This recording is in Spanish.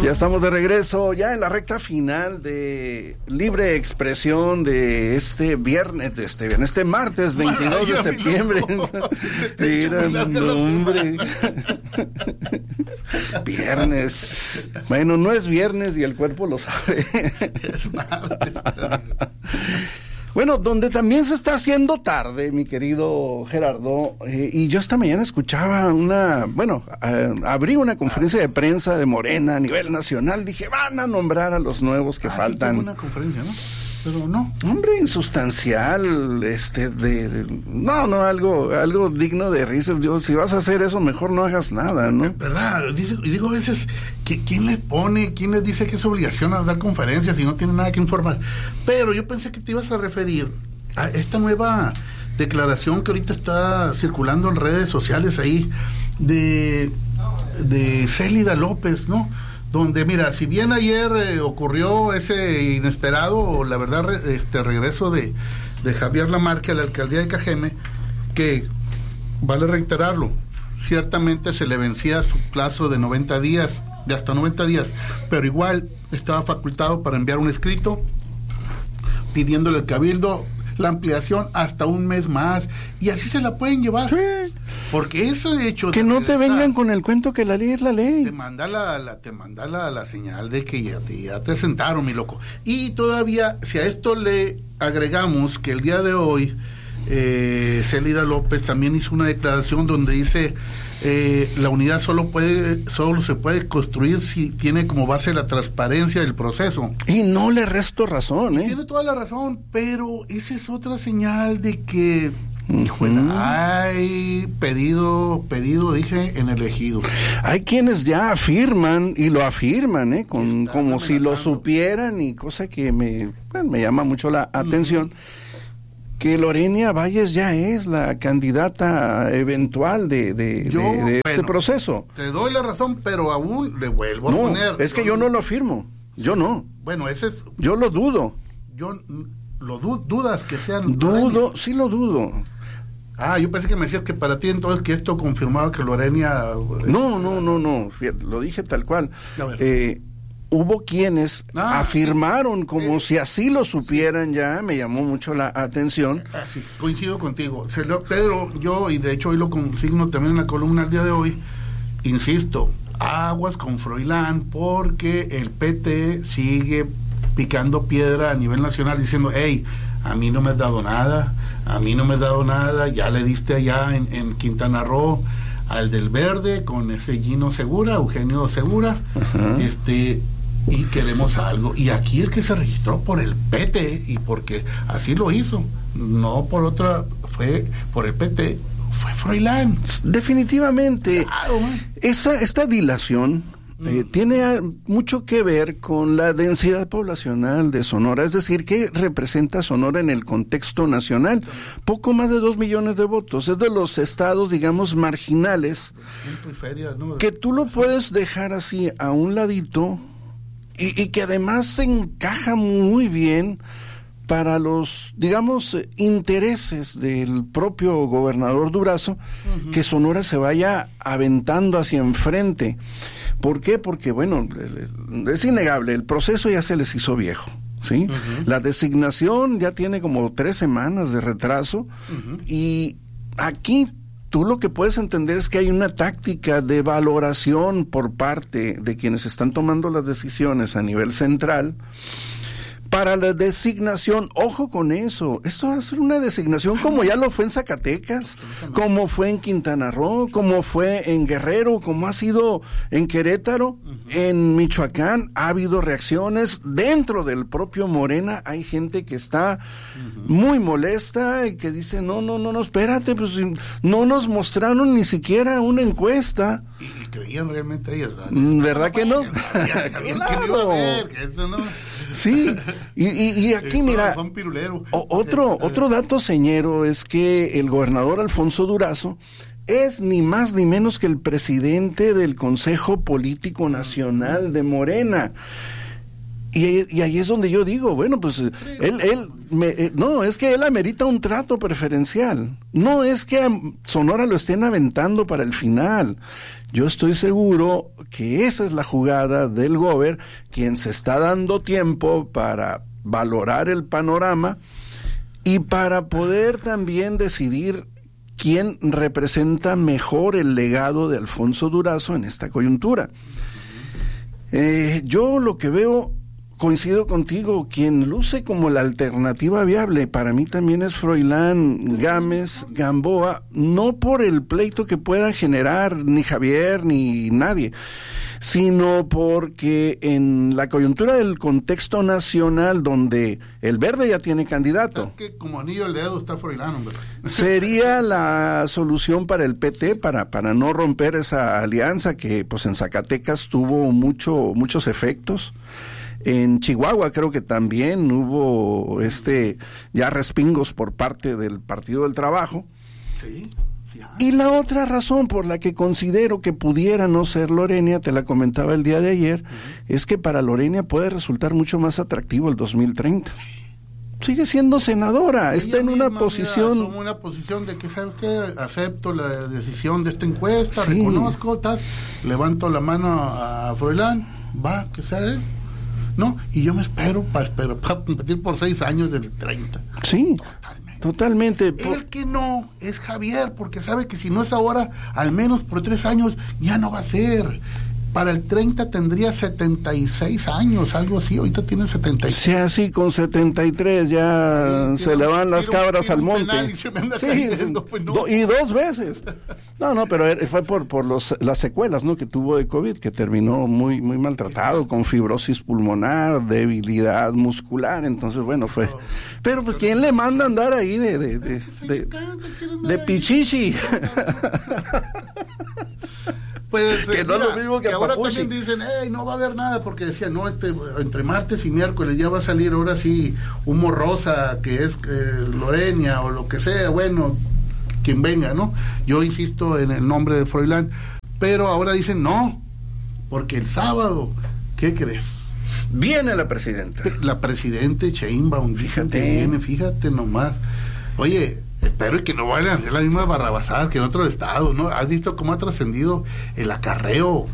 Ya estamos de regreso, ya en la recta final de Libre Expresión de este martes 22 de septiembre. Mira, hombre. Viernes. Bueno, no es viernes y el cuerpo lo sabe. Es martes. Bueno, donde también se está haciendo tarde, mi querido Gerardo, y yo esta mañana escuchaba abrí una conferencia de prensa de Morena a nivel nacional, dije, van a nombrar a los nuevos que faltan. Sí, una conferencia, ¿no? Pero no. Hombre, insustancial, algo digno de risa. Digo, si vas a hacer eso, mejor no hagas nada, ¿no? ¿Verdad? Digo a veces, ¿quién les dice que es obligación a dar conferencias si no tienen nada que informar? Pero yo pensé que te ibas a referir a esta nueva declaración que ahorita está circulando en redes sociales ahí, de Célida López, ¿no? Donde, mira, si bien ayer ocurrió ese inesperado, la verdad, regreso de Javier Lamarque a la alcaldía de Cajeme, que, vale reiterarlo, ciertamente se le vencía su plazo de 90 días, de hasta 90 días, pero igual estaba facultado para enviar un escrito pidiéndole al Cabildo la ampliación hasta un mes más, y así se la pueden llevar. Sí. Porque eso de hecho... Que no te vengan con el cuento que la ley es la ley. Te manda la señal de que ya te sentaron, mi loco. Y todavía, si a esto le agregamos que el día de hoy Célida López también hizo una declaración donde dice la unidad solo se puede construir si tiene como base la transparencia del proceso. Y no le resto razón, Tiene toda la razón, pero esa es otra señal de que hay pedido, dije, en el ejido. Hay quienes ya afirman, y lo afirman, como si lo supieran, y cosa que me llama mucho la atención, que Lorena Valles ya es la candidata eventual de este proceso. Te doy la razón, pero aún le vuelvo a poner. Es que yo no lo afirmo, yo no. Bueno, ese es... Yo lo dudo. ¿Dudas que sean? Sí lo dudo. Yo pensé que me decías que para ti entonces que esto confirmaba que Lorena... No, fíjate, lo dije tal cual. Hubo quienes afirmaron como si así lo supieran ya, me llamó mucho la atención. Sí, coincido contigo. Pedro, yo, y de hecho hoy lo consigno también en la columna el día de hoy, insisto, aguas con Froilán, porque el PT sigue picando piedra a nivel nacional diciendo, hey, a mí no me has dado nada, ya le diste allá en Quintana Roo al del Verde con ese Eugenio Segura, y queremos algo, y aquí el que se registró por el PT, y porque así lo hizo, no por otra, fue por el PT, fue Froilán. Definitivamente. Claro, esta dilación tiene mucho que ver con la densidad poblacional de Sonora, es decir, que representa Sonora en el contexto nacional, poco más de 2 millones de votos, es de los estados, digamos, marginales, que tú lo puedes dejar así a un ladito, y que además se encaja muy bien para los, digamos, intereses del propio gobernador Durazo, que Sonora se vaya aventando hacia enfrente. ¿Por qué? Porque, bueno, es innegable, el proceso ya se les hizo viejo, ¿sí? La designación ya tiene como 3 semanas de retraso, y aquí tú lo que puedes entender es que hay una táctica de valoración por parte de quienes están tomando las decisiones a nivel central para la designación. Ojo con eso, esto va a ser una designación como ya lo fue en Zacatecas, como fue en Quintana Roo, como fue en Guerrero, como ha sido en Querétaro, en Michoacán. Ha habido reacciones dentro del propio Morena, hay gente que está muy molesta y que dice, no, espérate, pues no nos mostraron ni siquiera una encuesta. Y creían realmente ellas, ¿verdad que no? Sí, y aquí mira, otro dato señero es que el gobernador Alfonso Durazo es ni más ni menos que el presidente del Consejo Político Nacional de Morena. Y ahí es donde yo digo, bueno, pues no, es que él amerita un trato preferencial. No es que a Sonora lo estén aventando para el final. Yo estoy seguro que esa es la jugada del Gober, quien se está dando tiempo para valorar el panorama y para poder también decidir quién representa mejor el legado de Alfonso Durazo en esta coyuntura. Yo lo que veo, coincido contigo, quien luce como la alternativa viable para mí también es Froilán Gámez Gamboa, no por el pleito que pueda generar ni Javier ni nadie, sino porque en la coyuntura del contexto nacional donde el Verde ya tiene candidato, es que como anillo al dedo está Froilán, hombre. Sería la solución para el PT para no romper esa alianza que pues en Zacatecas tuvo muchos efectos. En Chihuahua creo que también hubo ya respingos por parte del Partido del Trabajo. Sí. Y la otra razón por la que considero que pudiera no ser Lorena, te la comentaba el día de ayer, es que para Lorena puede resultar mucho más atractivo el 2030. Sigue siendo senadora, está en una posición... Mira, una posición de que, ¿sabes qué? Acepto la decisión de esta encuesta, sí, reconozco, levanto la mano a Froilán, va, que sea él. ¿No? Y yo me espero para competir por 6 años del 30. Sí, totalmente. El que no es Javier, porque sabe que si no es ahora, al menos por 3 años, ya no va a ser. Para el 30 tendría 76 años, algo así, ahorita tiene 76. Sí, así con 73 ya sí, se le van las cabras al monte. Y, cayendo, pues no. Y 2 veces. No, pero fue por las secuelas, ¿no?, que tuvo de COVID, que terminó muy maltratado, con fibrosis pulmonar, debilidad muscular, entonces bueno, fue. Pero pues ¿quién le manda a andar ahí de pichichi? Pues, que no es lo mismo que ahora también dicen, no va a haber nada, porque decían, no, entre martes y miércoles ya va a salir ahora sí Humo Rosa, que es Lorena o lo que sea, bueno, quien venga, ¿no? Yo insisto en el nombre de Froilán, pero ahora dicen no, porque el sábado, ¿qué crees? Viene la presidenta. La presidenta Sheinbaum, fíjate nomás. Oye, espero que no vayan a hacer las mismas barrabasadas que en otros estados, ¿no? ¿Has visto cómo ha trascendido el acarreo